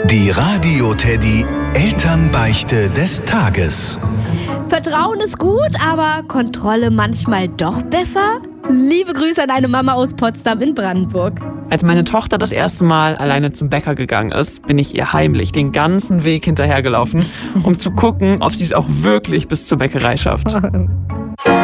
Die Radio Teddy Elternbeichte des Tages. Vertrauen ist gut, aber Kontrolle manchmal doch besser? Liebe Grüße an eine Mama aus Potsdam in Brandenburg. Als meine Tochter das erste Mal alleine zum Bäcker gegangen ist, bin ich ihr heimlich den ganzen Weg hinterhergelaufen, um zu gucken, ob sie es auch wirklich bis zur Bäckerei schafft.